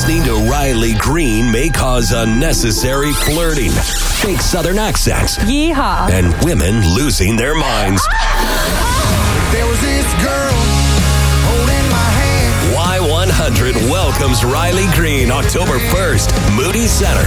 Listening to Riley Green may cause unnecessary flirting, fake Southern accents, yeehaw, and women losing their minds. There was this girl holding my hand. Y100 welcomes Riley Green October 1st, Moody Center.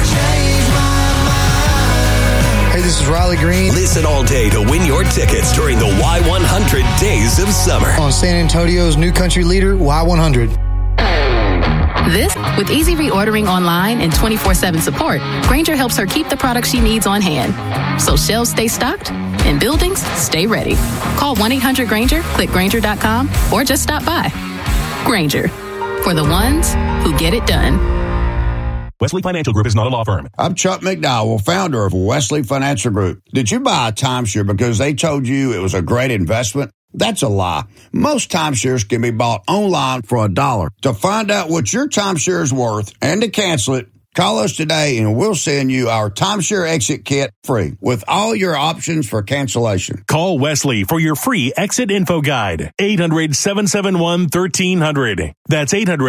Hey, this is Riley Green. Listen all day to win your tickets during the Y100 Days of Summer. On San Antonio's new country leader, Y100. This, with easy reordering online and 24/7 support, Grainger helps her keep the products she needs on hand. So shelves stay stocked and buildings stay ready. Call 1-800-GRAINGER, click Grainger.com, or just stop by. Grainger, for the ones who get it done. Wesley Financial Group is not a law firm. I'm Chuck McDowell, founder of Wesley Financial Group. Did you buy a timeshare because they told you it was a great investment? That's a lie. Most timeshares can be bought online for $1. To find out what your timeshare is worth and to cancel it, call us today and we'll send you our timeshare exit kit free with all your options for cancellation. Call Wesley for your free exit info guide. 800-771-1300. That's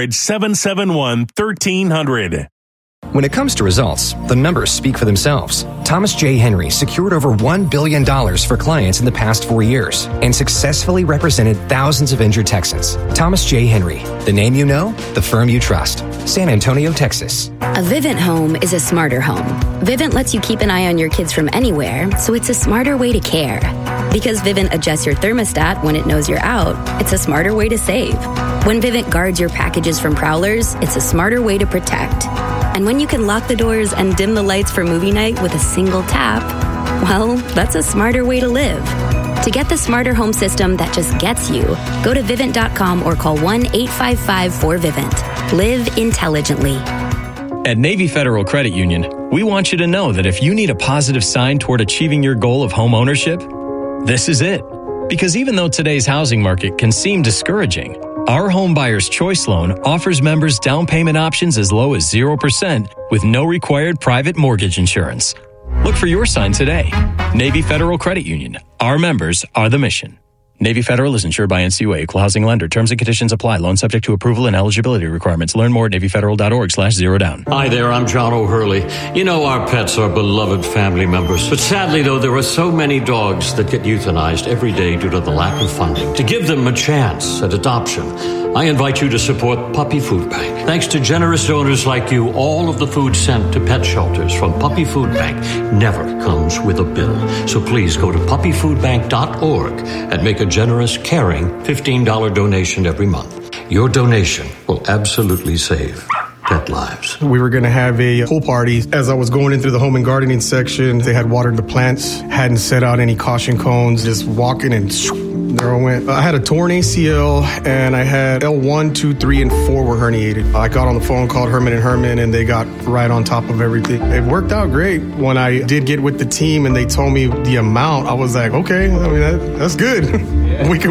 800-771-1300. When it comes to results, the numbers speak for themselves. Thomas J. Henry secured over $1 billion for clients in the past 4 years and successfully represented thousands of injured Texans. Thomas J. Henry, the name you know, the firm you trust. San Antonio, Texas. A Vivint home is a smarter home. Vivint lets you keep an eye on your kids from anywhere, so it's a smarter way to care. Because Vivint adjusts your thermostat when it knows you're out, it's a smarter way to save. When Vivint guards your packages from prowlers, it's a smarter way to protect. And when you can lock the doors and dim the lights for movie night with a single tap, well, that's a smarter way to live. To get the smarter home system that just gets you, go to Vivint.com or call 1-855-4VIVINT. Live intelligently. At Navy Federal Credit Union, we want you to know that if you need a positive sign toward achieving your goal of home ownership, this is it. Because even though today's housing market can seem discouraging, our Home Buyer's Choice Loan offers members down payment options as low as 0% with no required private mortgage insurance. Look for your sign today. Navy Federal Credit Union. Our members are the mission. Navy Federal is insured by NCUA, Equal Housing Lender. Terms and conditions apply. Loan subject to approval and eligibility requirements. Learn more at NavyFederal.org/zerodown. Hi there, I'm John O'Hurley. You know, our pets are beloved family members. But sadly, though, there are so many dogs that get euthanized every day due to the lack of funding. To give them a chance at adoption, I invite you to support Puppy Food Bank. Thanks to generous donors like you, all of the food sent to pet shelters from Puppy Food Bank never comes with a bill. So please go to puppyfoodbank.org and make a generous, caring $15 donation every month. Your donation will absolutely save pet lives. We were going to have a pool party. As I was going in through the home and gardening section, they had watered the plants, hadn't set out any caution cones, just walking and there I went. I had a torn ACL and I had L1, 2, 3, and 4 were herniated. I got on the phone, called Herman & Herman, and they got right on top of everything. It worked out great. When I did get with the team and they told me the amount, I was like, okay, I mean, that's good. We can